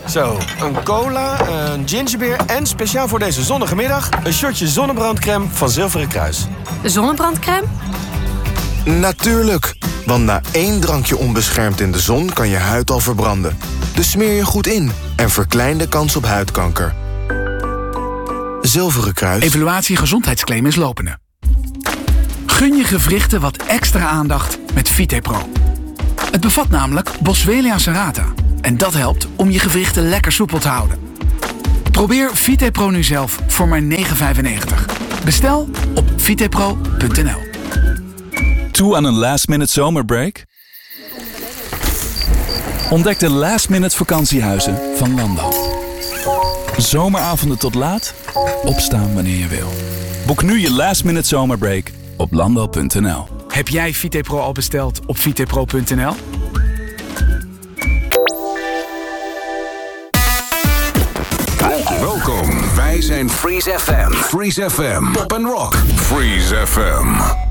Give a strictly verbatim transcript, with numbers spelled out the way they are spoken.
Zo, een cola, een gingerbeer en speciaal voor deze zonnige middag... een shotje zonnebrandcrème van Zilveren Kruis. Zonnebrandcrème? Natuurlijk, want na één drankje onbeschermd in de zon kan je huid al verbranden. Dus smeer je goed in en verklein de kans op huidkanker. Zilveren Kruis. Evaluatie gezondheidsclaim is lopende. Gun je gewrichten wat extra aandacht met VitePro. Het bevat namelijk Boswellia serrata. En dat helpt om je gewrichten lekker soepel te houden. Probeer VitePro nu zelf voor maar negen vijfennegentig. Bestel op vitepro punt n l. Toe aan een last-minute zomerbreak? Ontdek de last-minute vakantiehuizen van Lando. Zomeravonden tot laat, opstaan wanneer je wil. Boek nu je last-minute zomerbreak op lando punt n l. Heb jij VitePro al besteld op vitepro punt n l? Welkom, wij zijn Freeze F M. Freeze F M. Pop and Rock. Freeze F M.